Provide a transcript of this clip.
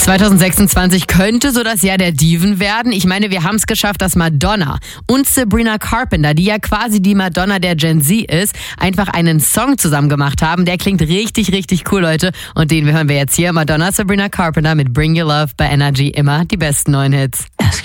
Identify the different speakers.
Speaker 1: 2026 könnte so das Jahr der Diven werden. Ich meine, wir haben es geschafft, dass Madonna und Sabrina Carpenter, die ja quasi die Madonna der Gen Z ist, einfach einen Song zusammen gemacht haben. Der klingt richtig, richtig cool, Leute. Und den hören wir jetzt hier. Madonna, Sabrina Carpenter mit Bring Your Love bei Energy. Immer die besten neuen Hits.